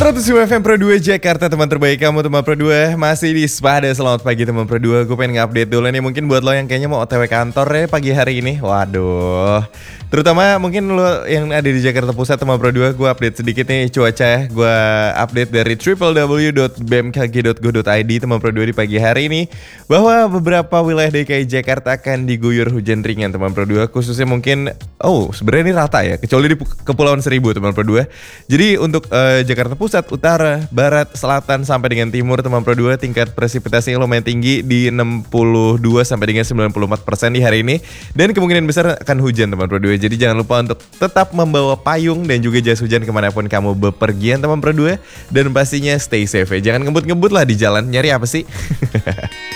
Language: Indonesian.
105 FM Pro 2 Jakarta, teman terbaik kamu teman Pro 2. Masih di Spada, selamat pagi teman Pro 2. Gue pengen nge-update dulu nih, mungkin buat lo yang kayaknya mau OTW kantor ya pagi hari ini. Waduh, terutama mungkin lo yang ada di Jakarta Pusat teman Pro 2. Gue update sedikit nih cuaca ya. Gue update dari www.bmkg.go.id teman Pro 2 di pagi hari ini, bahwa beberapa wilayah DKI Jakarta akan diguyur hujan ringan teman Pro 2. Khususnya mungkin, sebenarnya ini rata ya, kecuali di Kepulauan Seribu teman Pro 2. Jadi untuk Jakarta Pusat, Utara, Barat, Selatan sampai dengan Timur teman Pro 2, tingkat presipitasinya lumayan tinggi di 62 sampai dengan 94% di hari ini, dan kemungkinan besar akan hujan teman Pro 2. Jadi jangan lupa untuk tetap membawa payung dan juga jas hujan kemanapun kamu bepergian teman Pro 2, dan pastinya stay safe ya. Jangan ngebut-ngebut lah di jalan, nyari apa sih?